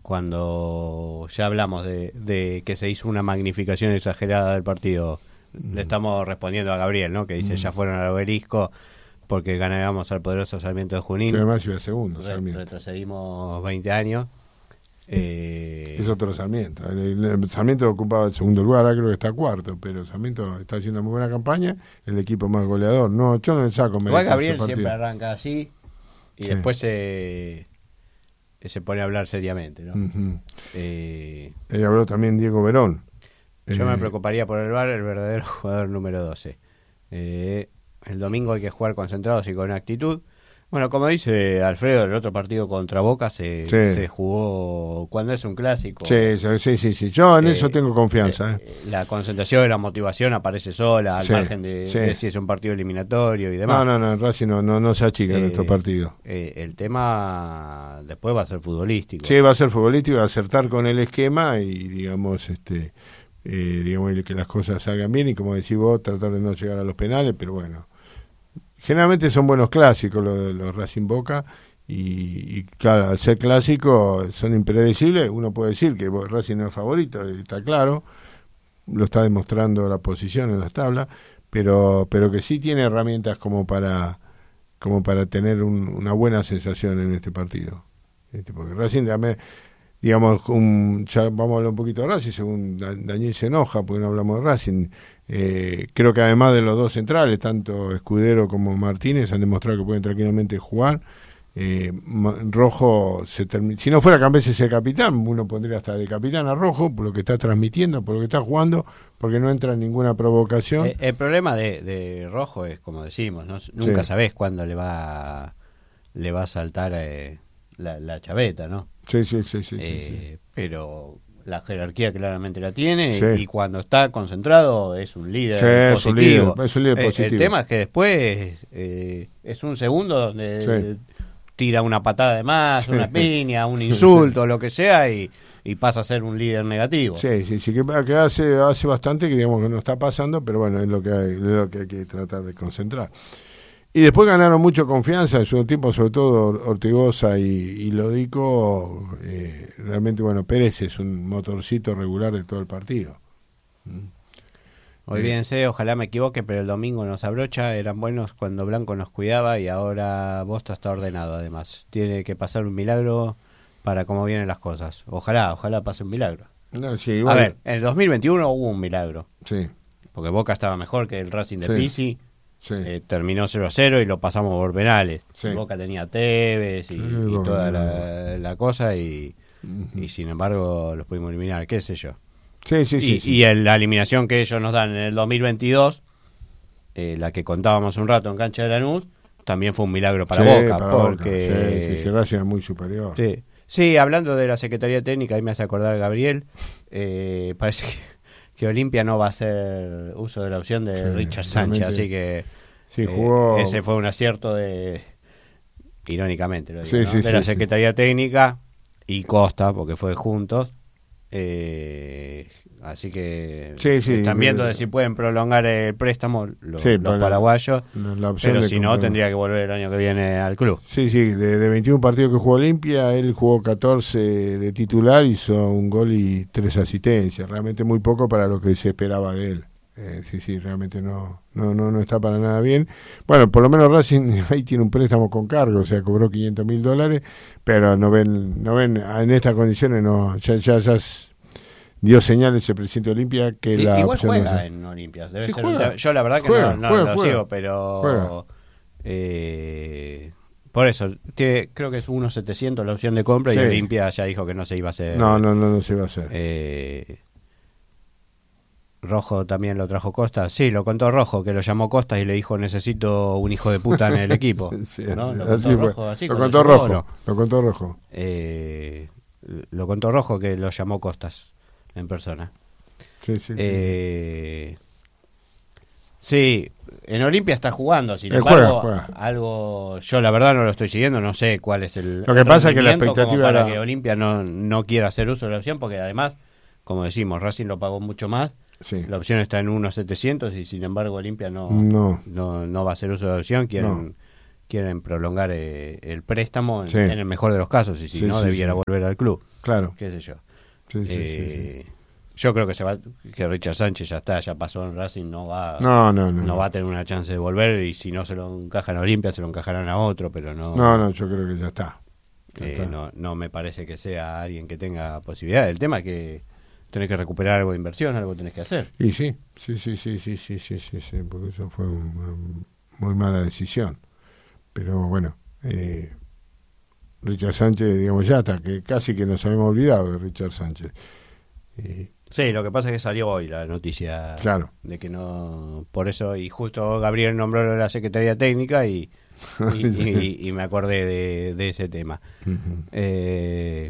cuando ya hablamos de que se hizo una magnificación exagerada del partido, le estamos respondiendo a Gabriel, ¿no? Que dice, ya fueron al Obelisco porque ganábamos al poderoso Sarmiento de Junín. Que además iba segundo, Sarmiento. Retrocedimos 20 años. Es otro Sarmiento. El Sarmiento ocupaba el segundo lugar, ahora creo que está cuarto, pero Sarmiento está haciendo muy buena campaña, el equipo más goleador. No, yo no le saco. Igual Gabriel siempre arranca así y después se pone a hablar seriamente, ¿no? Habló también Diego Verón. Yo me preocuparía por el VAR, el verdadero jugador número 12. El domingo hay que jugar concentrados y con actitud. Bueno, como dice Alfredo, el otro partido contra Boca se jugó cuando es un clásico. Sí. Yo en eso tengo confianza. La concentración y la motivación aparece sola, al margen de si es un partido eliminatorio y demás. No, Racing no se achica en estos partidos. El tema después va a ser futbolístico. Sí, va a ser futbolístico, acertar con el esquema y digamos que las cosas salgan bien y como decís vos, tratar de no llegar a los penales, pero bueno. Generalmente son buenos clásicos los Racing Boca y claro, al ser clásicos son impredecibles. Uno puede decir que Racing no es favorito, está claro, lo está demostrando la posición en las tablas, pero que sí tiene herramientas como para tener una buena sensación en este partido. Porque Racing, digamos, ya vamos a hablar un poquito de Racing, según Daniel se enoja porque no hablamos de Racing. Creo que además de los dos centrales, tanto Escudero como Martínez han demostrado que pueden tranquilamente jugar. Rojo si no fuera Cambeses el capitán, uno pondría hasta de capitán a Rojo por lo que está transmitiendo, por lo que está jugando, porque no entra en ninguna provocación. El problema de Rojo es, como decimos, nunca sabés cuándo le va a saltar la chaveta, ¿no? Sí. Pero la jerarquía claramente la tiene y cuando está concentrado es un líder positivo. Es un líder positivo. El tema es que después es un segundo donde tira una patada de más, una piña, un insulto, lo que sea y pasa a ser un líder negativo. Sí, que hace bastante que digamos que no está pasando, pero bueno, es lo que hay que tratar de concentrar. Y después ganaron mucho confianza en su tiempo, sobre todo Ortigosa y Lodico. Realmente, bueno, Pérez es un motorcito regular de todo el partido. Olvídense, ojalá me equivoque, pero el domingo nos abrocha. Eran buenos cuando Blanco nos cuidaba y ahora Bosta está ordenado, además. Tiene que pasar un milagro para cómo vienen las cosas. Ojalá pase un milagro. No, sí, igual. A ver, en el 2021 hubo un milagro. Sí. Porque Boca estaba mejor que el Racing de Pizzi. Sí. Terminó 0-0 y lo pasamos por penales. Sí. Boca tenía Tevez y toda la cosa y sin embargo los pudimos eliminar, qué sé yo. Sí. Y la eliminación que ellos nos dan en el 2022, la que contábamos un rato en cancha de Lanús, también fue un milagro para Boca. Porque Sí, Racing es muy superior. Sí, hablando de la Secretaría Técnica, ahí me hace acordar Gabriel, parece que Olimpia no va a hacer uso de la opción de Richard Sánchez, así que jugó. Ese fue un acierto irónicamente lo digo, de la Secretaría Técnica y Costa, porque fue juntos, así que están viendo de si pueden prolongar el préstamo los paraguayos, pero si no tendría que volver el año que viene al club. De 21 partidos que jugó Olimpia, él jugó 14 de titular, hizo un gol y 3 asistencias, realmente muy poco para lo que se esperaba de él. Realmente no está para nada bien. Bueno, por lo menos Racing ahí tiene un préstamo con cargo, o sea, cobró $500,000, pero no ven en estas condiciones, ya dio señales el presidente de Olimpia que la igual opción juega en Olimpia, debe ser yo la verdad que no lo sigo, pero por eso creo que es 1.700 la opción de compra y Olimpia ya dijo que no se iba a hacer. No se iba a hacer. Rojo también lo trajo Costa. Sí, lo contó Rojo, que lo llamó Costa y le dijo necesito un hijo de puta en el equipo. Lo contó Rojo. Lo contó Rojo que lo llamó Costas en persona. Sí, en Olimpia está jugando, sin embargo, juega. Algo, yo la verdad no lo estoy siguiendo, no sé cuál es lo que pasa es que la expectativa para que Olimpia no quiera hacer uso de la opción, porque además, como decimos, Racing lo pagó mucho más. La opción está en 1.700 y sin embargo Olimpia no va a hacer uso de la opción. Quieren prolongar el préstamo en el mejor de los casos y si no debiera volver al club. Claro. Qué sé yo. Sí. Yo creo que Richard Sánchez ya está, ya pasó en Racing, no va a tener una chance de volver, y si no se lo encajan a Olimpia, se lo encajarán a otro, pero no. No, yo creo que ya está. No me parece que sea alguien que tenga posibilidad. El tema es que tenés que recuperar algo de inversión, algo tenés que hacer. Y sí, porque eso fue una muy mala decisión. Pero bueno, Richard Sánchez, digamos, ya está, que casi que nos habíamos olvidado de Richard Sánchez. Sí, lo que pasa es que salió hoy la noticia, claro, de que no, por eso, y justo Gabriel nombró la Secretaría Técnica y me acordé de ese tema. Uh-huh.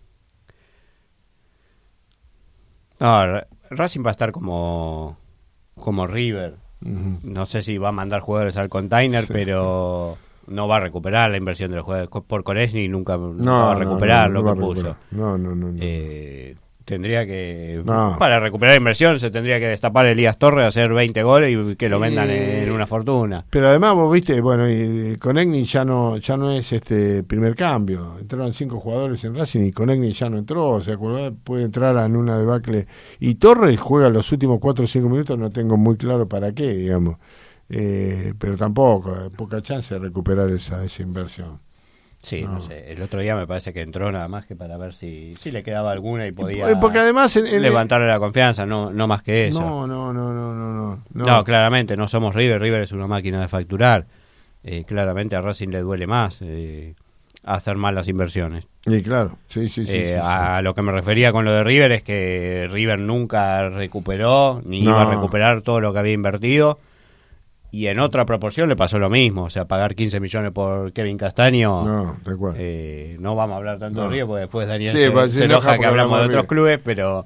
Racing va a estar como River. Uh-huh. No sé si va a mandar jugadores al container, pero no va a recuperar la inversión de los jugadores. Por Konechny nunca va a recuperar lo que puso. No. Tendría que, para recuperar inversión, se tendría que destapar Elías Torres, hacer 20 goles y que lo vendan en una fortuna. Pero además vos viste, bueno, y Konechny ya no es primer cambio. Entraron 5 jugadores en Racing y Konechny ya no entró, o sea, puede entrar en una debacle. Y Torres juega los últimos 4 o 5 minutos, no tengo muy claro para qué, digamos. Pero tampoco, poca chance de recuperar esa inversión. Sí, no sé. El otro día me parece que entró nada más que para ver si le quedaba alguna y podía, porque además levantarle la confianza, no más que eso. No, claramente, no somos River. River es una máquina de facturar. Claramente a Racing le duele más hacer mal las inversiones. Y claro, sí. A lo que me refería con lo de River es que River nunca recuperó, ni iba a recuperar todo lo que había invertido. Y en otra proporción le pasó lo mismo, o sea, pagar 15 millones por Kevin Castaño. No, de acuerdo. No vamos a hablar tanto de River, porque después Daniel se enoja que hablamos de otros clubes, pero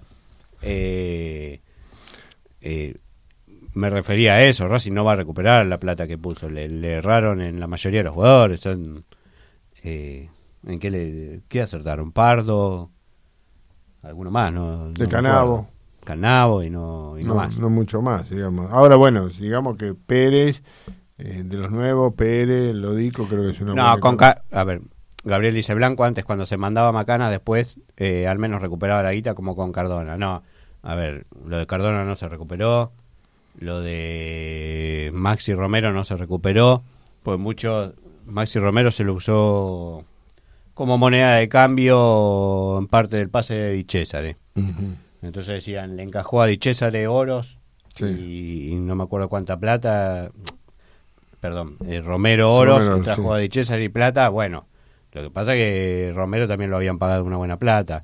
me refería a eso. Racing no va a recuperar la plata que puso, le erraron en la mayoría de los jugadores. ¿En qué acertaron? Pardo, alguno más, ¿no? De Canavo y no más. No mucho más, digamos. Ahora, bueno, digamos que Pérez, de los nuevos, Pérez, Lodico, creo que es una buena. A ver, Gabriel dice Blanco antes, cuando se mandaba Macana, después al menos recuperaba la guita, como con Cardona. No, a ver, lo de Cardona no se recuperó, lo de Maxi Romero no se recuperó, pues Maxi Romero se lo usó como moneda de cambio en parte del pase de Di Cesare. Uh-huh. Entonces decían, le encajó a Di Cesare oros, y no me acuerdo cuánta plata, Romero oros, trajo a Di Cesare y plata. Bueno, lo que pasa es que Romero también lo habían pagado una buena plata.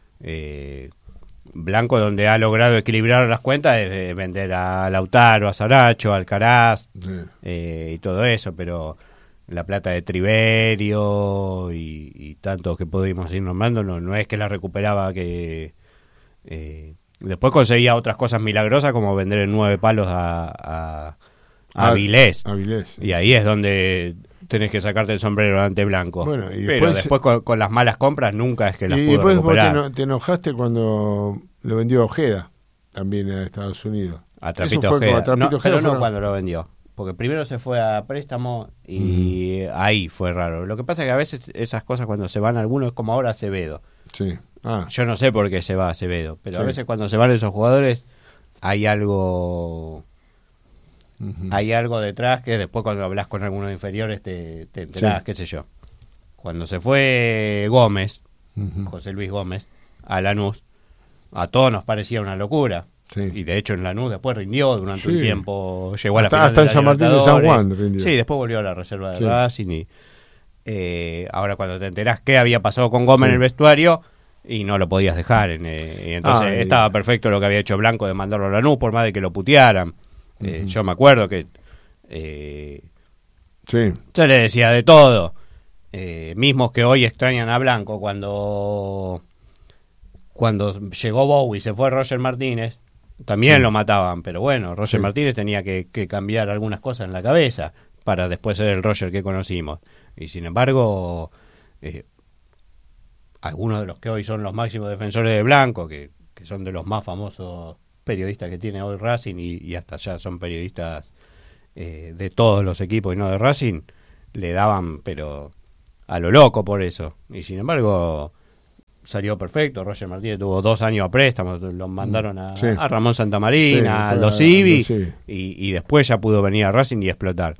Blanco, donde ha logrado equilibrar las cuentas, es vender a Lautaro, a Saracho, a Alcaraz, y todo eso, pero la plata de Triverio y tantos que podemos ir nombrando, no es que la recuperaba, que después conseguía otras cosas milagrosas, como vender en 9 palos a Vilés. Y ahí es donde tenés que sacarte el sombrero ante Blanco. Bueno, pero después con las malas compras nunca es que las pudo recuperar. Vos te enojaste cuando lo vendió Ojeda también a Estados Unidos. A Trapito Ojeda. Pero no cuando lo vendió. Porque primero se fue a préstamo y ahí fue raro. Lo que pasa es que a veces esas cosas, cuando se van algunos, como ahora Acevedo. Sí. Yo no sé por qué se va Acevedo, pero a veces cuando se van esos jugadores hay algo detrás, que después cuando hablas con algunos inferiores te enterás, qué sé yo. Cuando se fue Gómez, José Luis Gómez, a Lanús, a todos nos parecía una locura. Y de hecho en Lanús después rindió durante un tiempo, llegó a la final hasta en San Martín de San Juan rindió. Sí, después volvió a la reserva de Racing y ahora cuando te enterás qué había pasado con Gómez en el vestuario, y no lo podías dejar, y entonces estaba perfecto lo que había hecho Blanco de mandarlo a Lanús, por más de que lo putearan. Yo me acuerdo que yo le decía de todo, mismos que hoy extrañan a Blanco. Cuando llegó Bowie y se fue Roger Martínez, también lo mataban, pero bueno, Roger Martínez tenía que cambiar algunas cosas en la cabeza para después ser el Roger que conocimos, y sin embargo algunos de los que hoy son los máximos defensores de Blanco, que son de los más famosos periodistas que tiene hoy Racing, y hasta ya son periodistas de todos los equipos y no de Racing, le daban pero a lo loco por eso, y sin embargo salió perfecto. Roger Martínez tuvo 2 años a préstamo, lo mandaron a Ramón Santamarina, a Aldo Civi, y después ya pudo venir a Racing y explotar.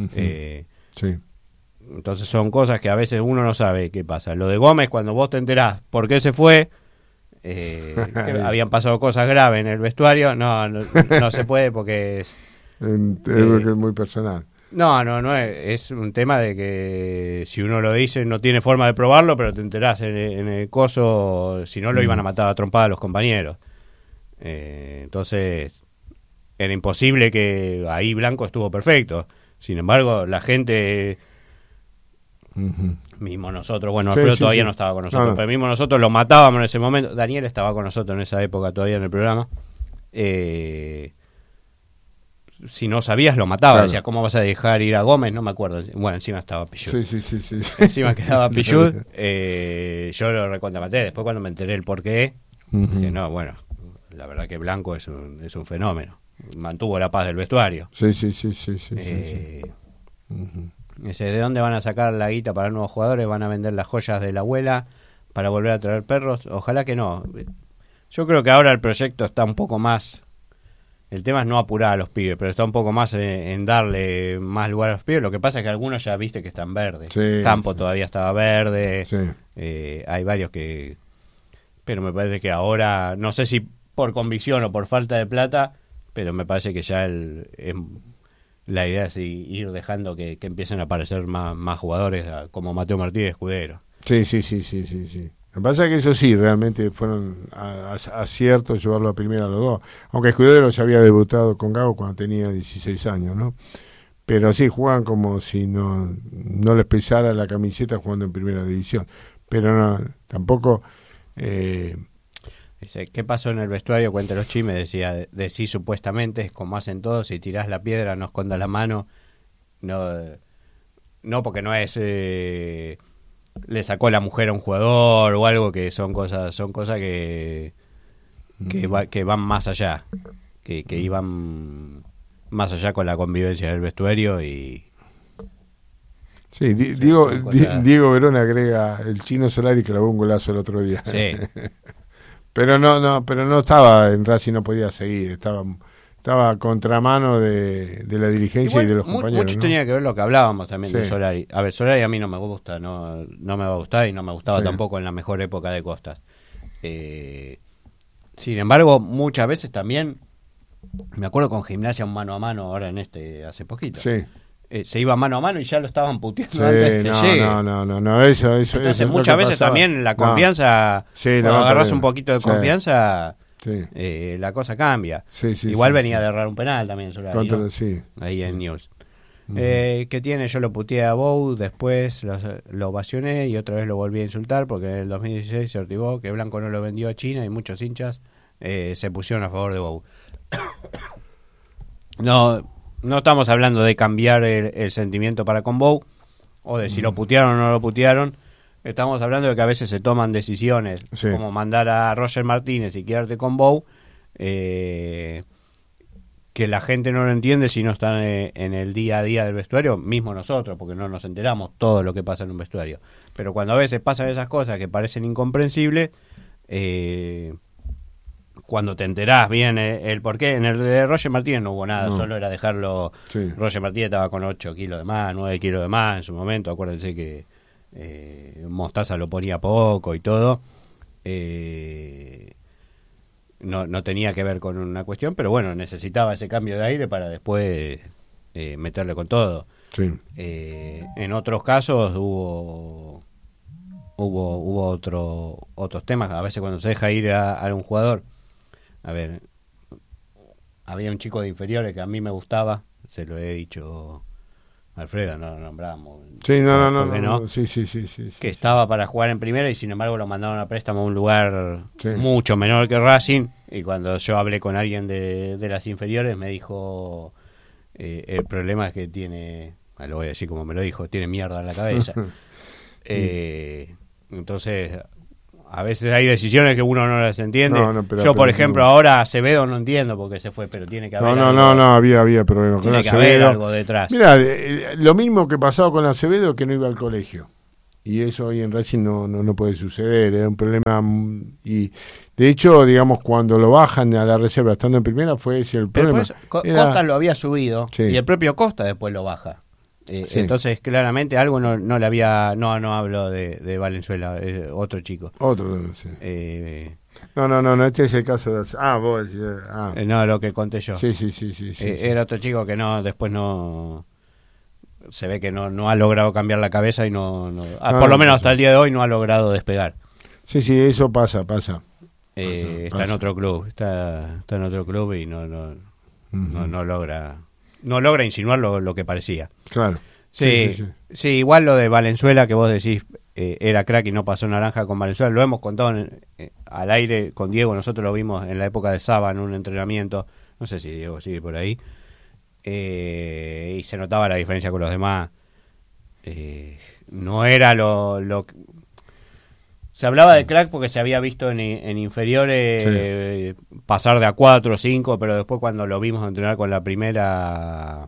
Entonces son cosas que a veces uno no sabe qué pasa. Lo de Gómez, cuando vos te enterás por qué se fue, que habían pasado cosas graves en el vestuario, no se puede porque es muy personal. No es un tema de que si uno lo dice no tiene forma de probarlo, pero te enterás en el coso, si no lo iban a matar a trompada a los compañeros. Entonces era imposible, que ahí Blanco estuvo perfecto. Sin embargo, la gente, mismo nosotros, bueno, Alfredo todavía no estaba con nosotros, pero mismo nosotros lo matábamos en ese momento. Daniel estaba con nosotros en esa época todavía en el programa. Si no sabías, lo mataba. Decía, ¿cómo vas a dejar ir a Gómez? No me acuerdo. Bueno, encima estaba Pichud. Sí. Encima quedaba Pichud. Yo lo recontra maté. Después, cuando me enteré el porqué, dije, no, bueno, la verdad que Blanco es un fenómeno. Mantuvo la paz del vestuario. Sí. Dice, ¿de dónde van a sacar la guita para nuevos jugadores? ¿Van a vender las joyas de la abuela para volver a traer perros? Ojalá que no. Yo creo que ahora el proyecto está un poco más... El tema es no apurar a los pibes, pero está un poco más en darle más lugar a los pibes. Lo que pasa es que algunos ya viste que están verdes. Campo todavía estaba verde. Hay varios que... Pero me parece que ahora, no sé si por convicción o por falta de plata, pero me parece que ya la idea es ir dejando que empiecen a aparecer más jugadores como Mateo Martínez Escudero. Sí. Me pasa que eso sí, realmente fueron aciertos llevarlo a primera a los dos. Aunque Escudero ya había debutado con Gago cuando tenía 16 años, ¿no? Pero sí, juegan como si no les pesara la camiseta jugando en primera división. Pero no, tampoco... Dice, ¿qué pasó en el vestuario? Cuenta los chismes, decía, sí supuestamente, como hacen todos, si tirás la piedra no escondas la mano. No porque no es... le sacó la mujer a un jugador o algo, que son cosas que van más allá, que iban más allá con la convivencia del vestuario. Y sí, Diego Verón agrega, el Chino Solari clavó un golazo el otro día. Sí. pero no estaba en Racing, no podía seguir, estaba a contramano de la dirigencia. Igual, y de los compañeros. Mucho tenía que ver lo que hablábamos también de Solari. A ver, Solari a mí no me gusta, no me va a gustar, y no me gustaba tampoco en la mejor época de Costas. Sin embargo, muchas veces también, me acuerdo con Gimnasia un mano a mano, ahora hace poquito. Se iba mano a mano y ya lo estaban puteando antes que llegue. No, eso. Entonces muchas veces también la confianza, cuando agarras un poquito de confianza... la cosa cambia. Igual venía de errar un penal también Solari, ¿no? Ahí en News. ¿Qué tiene? Yo lo puteé a Bou, después lo ovacioné y otra vez lo volví a insultar porque en el 2016 se ortivó que Blanco no lo vendió a China y muchos hinchas se pusieron a favor de Bou. No estamos hablando de cambiar el sentimiento para con Bou o de si lo putearon o no lo putearon. Estamos hablando de que a veces se toman decisiones, como mandar a Roger Martínez y quedarte con Bou, que la gente no lo entiende si no están en el día a día del vestuario, mismo nosotros, porque no nos enteramos todo lo que pasa en un vestuario. Pero cuando a veces pasan esas cosas que parecen incomprensibles, cuando te enterás bien el porqué, en el de Roger Martínez no hubo nada, solo era dejarlo... Roger Martínez estaba con 8 kilos de más, 9 kilos de más en su momento, acuérdense que... Mostaza lo ponía poco y todo, no tenía que ver con una cuestión, pero bueno, necesitaba ese cambio de aire para después meterle con todo. En otros casos hubo otros temas. A veces cuando se deja ir a un jugador, a ver, había un chico de inferiores que a mí me gustaba, se lo he dicho Alfredo, no lo nombramos. Sí. Que estaba para jugar en primera y sin embargo lo mandaron a préstamo a un lugar mucho menor que Racing. Y cuando yo hablé con alguien de las inferiores me dijo, el problema es que tiene, lo voy a decir como me lo dijo, tiene mierda en la cabeza. Entonces, a veces hay decisiones que uno no las entiende. Yo, por ejemplo, ahora Acevedo no entiendo por qué se fue, pero tiene que haber había problemas con Acevedo. Haber algo detrás. Mira, lo mismo que pasaba con Acevedo, que no iba al colegio. y eso hoy en Racing no puede suceder, era un problema, y de hecho, digamos, cuando lo bajan a la reserva estando en primera fue ese el problema. Costa lo había subido, sí. Y el propio Costa después lo baja. Sí. Entonces, claramente, algo no le había... No hablo de Valenzuela, otro chico. Otro, sí. No, este es el caso de... vos decís... No, lo que conté yo. Sí. Era otro chico que después no... Se ve que no ha logrado cambiar la cabeza y por lo menos hasta el día de hoy no ha logrado despegar. Sí, eso pasa. Está en otro club, está en otro club y no logra insinuar lo que parecía. Claro. Sí, igual lo de Valenzuela que vos decís era crack y no pasó naranja con Valenzuela, lo hemos contado al aire con Diego, nosotros lo vimos en la época de Saba en un entrenamiento, no sé si Diego sigue por ahí. Y se notaba la diferencia con los demás. No era lo se hablaba de crack porque se había visto en inferiores pasar de a 4 o 5, pero después cuando lo vimos entrenar con la primera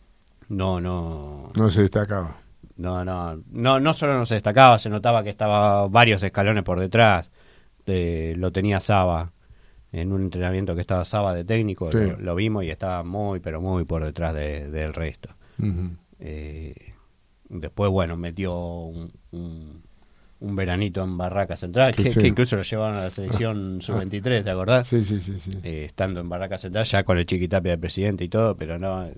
no se destacaba. No solo no se destacaba, se notaba que estaba varios escalones por detrás. Lo tenía Saba en un entrenamiento que estaba Saba de técnico, lo vimos y estaba muy, pero muy por detrás del resto. Uh-huh. Después, metió un veranito en Barraca Central, que incluso lo llevaron a la selección sub-23, ¿te acordás? Sí. Estando en Barraca Central, ya con el Chiquitapia de presidente y todo, pero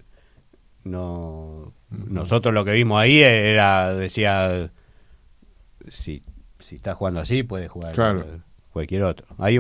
nosotros lo que vimos ahí decía, si está jugando así, puede jugar cualquier otro. Hay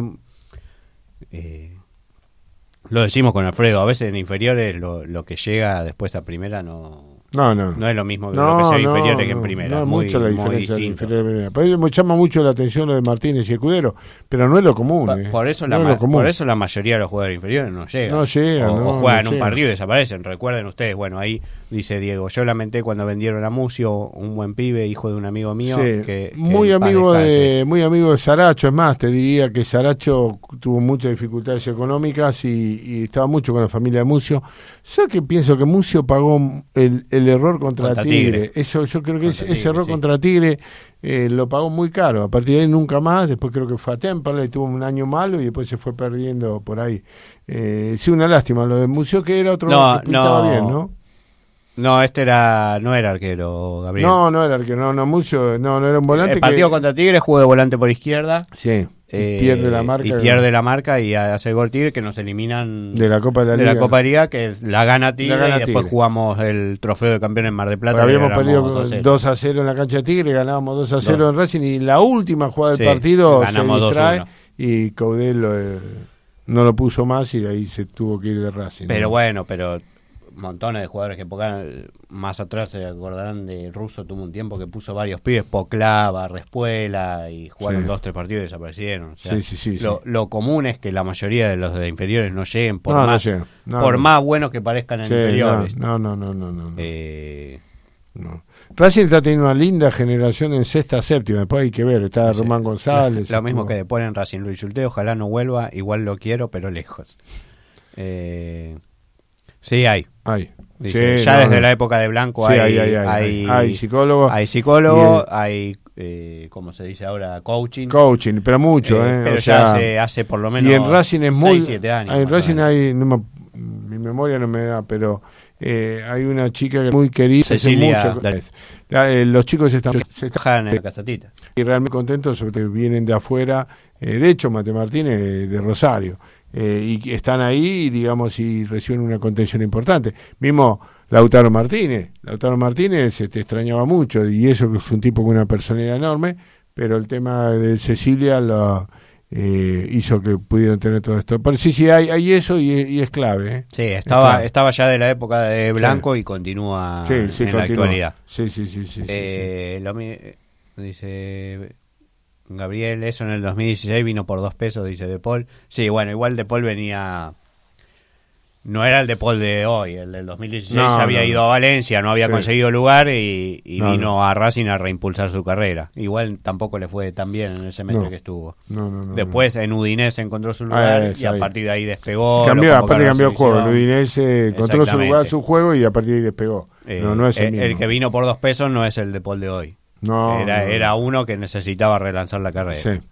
lo decimos con Alfredo, a veces en inferiores lo que llega después a primera no es lo mismo que lo que sea inferiores que en primera. No, muy, mucho la diferencia muy de inferior a primera. Por eso me llama mucho la atención lo de Martínez y Escudero, pero no es lo común. Por eso la mayoría de los jugadores inferiores no llegan. O juegan un partido y desaparecen. Recuerden ustedes, ahí dice Diego, yo lamenté cuando vendieron a Mucio, un buen pibe, hijo de un amigo mío. Muy amigo de Saracho, es más, te diría que Saracho tuvo muchas dificultades económicas y estaba mucho con la familia de Mucio. Yo que pienso que Mucio pagó el error contra Tigre. Eso, yo creo que ese error contra Tigre lo pagó muy caro. A partir de ahí nunca más. Después creo que fue a Temperley, tuvo un año malo y después se fue perdiendo por ahí. Sí, una lástima lo de Mucio, que era otro que pintaba bien, ¿no? No, no era arquero, Gabriel. No era arquero, Mucio, no era un volante. El partido contra Tigre jugó de volante por izquierda. Sí. Pierde la marca y hace el gol Tigre, que nos eliminan de la Copa de la Liga, que la gana Tigre, y después jugamos el trofeo de campeón en Mar del Plata. Habíamos perdido 2-0 en la cancha de Tigre, ganábamos 2-0 en Racing, y la última jugada del partido se distrae 2-1. Y Caudel no lo puso más y de ahí se tuvo que ir de Racing. Pero montones de jugadores que más atrás se acordarán de Russo, tuvo un tiempo que puso varios pibes, Poclava, Respuela, y jugaron 2-3 partidos y desaparecieron. O sea, lo común es que la mayoría de los de inferiores no lleguen por más buenos que parezcan en inferiores. No. Racing está teniendo una linda generación en sexta, séptima, después hay que ver, está Román González. Lo mismo que después en Racing, Luis Ulte, ojalá no vuelva, igual lo quiero, pero lejos. Sí, hay. Desde la época de Blanco hay psicólogos. Hay psicólogos, hay, como se dice ahora, coaching, pero mucho. Pero ya hace por lo menos y en Racing es 6-7 años. En Racing hay, mi memoria no me da, pero hay una chica que es muy querida. Cecilia. Los chicos están en la casatita. Y realmente contentos porque vienen de afuera. De hecho, Mate Martínez de Rosario. Y están ahí, digamos, y reciben una contención importante. Mismo Lautaro Martínez se te extrañaba mucho, y eso que es un tipo con una personalidad enorme, pero el tema de Cecilia hizo que pudieran tener todo esto. Pero sí, hay eso y es clave. Sí, estaba ya de la época de Blanco y continúa en la actualidad. Sí. Dice Gabriel, eso en el 2016 vino por 2 pesos, dice De Paul. Sí, igual De Paul venía... No era el De Paul de hoy, el del 2016 había ido a Valencia, no había conseguido lugar y vino a Racing a reimpulsar su carrera. Igual tampoco le fue tan bien en el semestre que estuvo. Después en Udinese encontró su lugar y a partir de ahí despegó. Cambió el juego, en Udinese encontró su lugar, su juego, y a partir de ahí despegó. No es el mismo. El que vino por 2 pesos no es el De Paul de hoy. No, era uno que necesitaba relanzar la carrera. Sí.